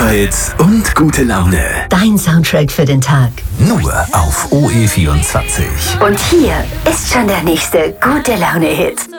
Superhits und gute Laune. Dein Soundtrack für den Tag. Nur auf OE24. Und hier ist schon der nächste gute Laune-Hit.